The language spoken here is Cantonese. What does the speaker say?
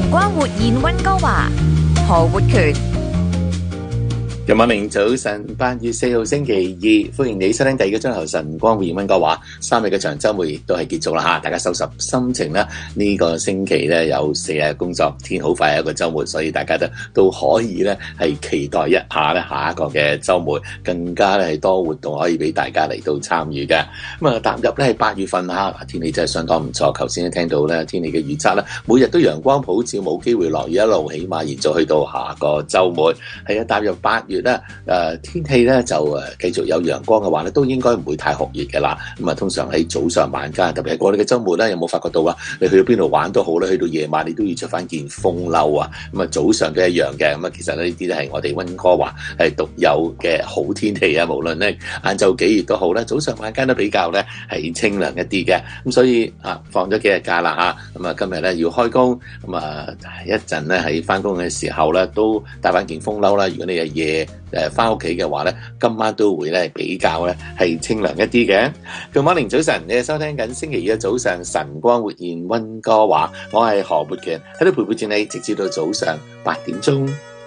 光活現溫哥華，何活權。 今晚明早晨8月4號星期二，歡迎你收聽第二個鐘頭晨光活現溫哥華。3日嘅長週末亦都係結束啦吓，大家收拾心情啦。呢個星期咧有4日工作天，好快係一個週末，所以大家都可以咧係期待一下咧下一個嘅週末，更加咧係多活動可以俾大家嚟到參與嘅。咁啊踏入咧係8月份吓，天氣真係相當唔錯。頭先都聽到咧天氣嘅預測啦，每日都陽光普照，冇機會落雨，一路起碼延續去到下個週末。係啊，踏入8月咧，天氣咧就繼續有陽光嘅話咧，都應該唔會太酷熱嘅啦。咁啊，通常喺早上晚間，特別係過你嘅週末咧，有冇發覺到啊？你去到邊度玩都好咧，去到夜晚你都要着翻件風褸啊。咁啊，早上都一樣嘅。咁啊，其實呢啲都係我哋溫哥華係獨有嘅好天氣啊。無論咧晏晝幾熱都好咧，早上晚間都比較咧係清涼一啲嘅。咁所以放咗幾日假啦嚇。咁啊，今日咧要開工，咁啊一陣咧喺翻工嘅時候咧都帶翻件風褸啦。如果你係夜翻屋企嘅話咧，今晚都會咧比較咧係清涼一啲嘅。Good morning，早晨，你係收聽緊星期二嘅早上晨光活現溫哥華，我係何活權喺度陪伴住你，直至到早上8點鐘。